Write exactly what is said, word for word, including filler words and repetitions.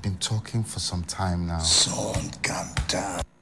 been talking for some time now. Son, calm down.